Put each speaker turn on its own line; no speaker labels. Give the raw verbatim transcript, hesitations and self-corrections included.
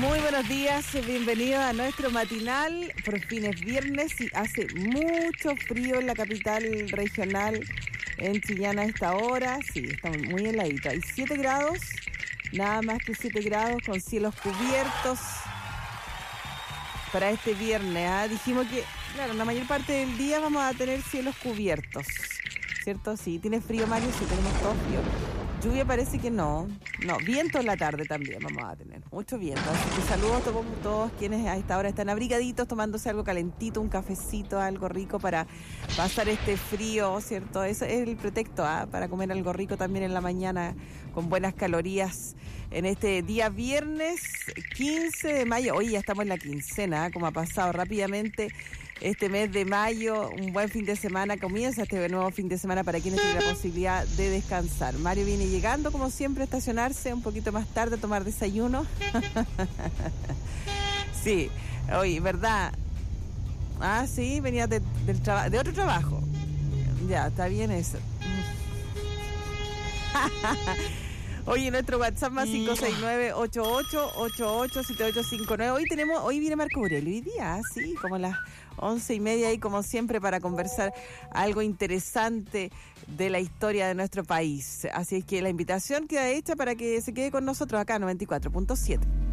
Muy buenos días, bienvenidos a nuestro matinal. Por fin es viernes y hace mucho frío en la capital regional, en Chillán a esta hora. Sí, estamos muy heladitos. Hay siete grados, nada más que siete grados, con cielos cubiertos para este viernes. ¿eh? Dijimos que, claro, la mayor parte del día vamos a tener cielos cubiertos, ¿cierto? Sí, tiene frío, Mario, sí, tenemos todo frío. Lluvia parece que no. No, viento en la tarde también vamos a tener. Mucho viento. Así que saludos a todos, todos quienes a esta hora están abrigaditos, tomándose algo calentito, un cafecito, algo rico para pasar este frío, ¿cierto? Ese es el pretexto, ¿eh? Para comer algo rico también en la mañana con buenas calorías en este día viernes quince de mayo. Hoy ya estamos en la quincena, ¿eh? Como ha pasado rápidamente este mes de mayo. Un buen fin de semana. Comienza este nuevo fin de semana para quienes tienen la posibilidad de descansar. Mario viene llegando, como siempre, a estacionarse un poquito más tarde a tomar desayuno. Sí, oye, ¿verdad? Ah, sí, venía de, del traba- de otro trabajo. Ya, está bien eso. Oye, nuestro WhatsApp más cinco seis nueve, ocho ocho ocho ocho siete ocho cinco nueve. Hoy tenemos, hoy viene Marco Aurelio, hoy día, sí, como a las once y media y como siempre para conversar algo interesante de la historia de nuestro país. Así es que la invitación queda hecha para que se quede con nosotros acá en noventa y cuatro punto siete.